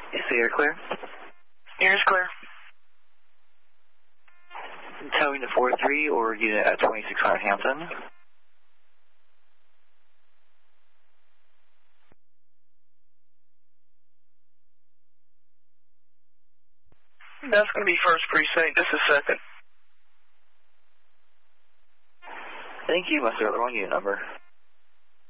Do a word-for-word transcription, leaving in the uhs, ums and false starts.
Is the air clear? Air's clear. Towing to four three or unit at twenty-six hundred Hampton. That's going to be first precinct. This is second. Thank you. What's the other one unit number?